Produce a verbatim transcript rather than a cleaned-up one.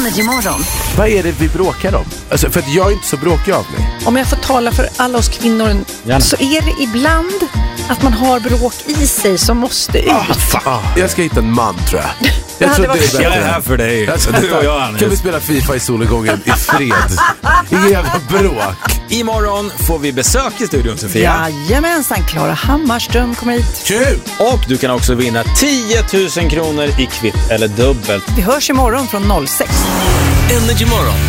Energy Morgon. Vad är det vi bråkar om? Alltså, för att jag är inte så bråkig av mig. Om jag får tala för alla oss kvinnor, Gärna. så är det ibland att man har bråk i sig som måste ut. Ah, fan. Jag ska hitta en man, tror jag. Jag det tror det är bättre. Jag är här för dig. Alltså, du och jag, Anders. Kan vi spela FIFA i solnedgången i fred? Ingen jävla bråk. Imorgon får vi besök i studion, Sofia. Jajamensan, Klara Hammarström kommer hit. Kul! Och du kan också vinna tio tusen kronor i kvitt eller dubbelt. Vi hörs imorgon från noll sex. Energy Morgon.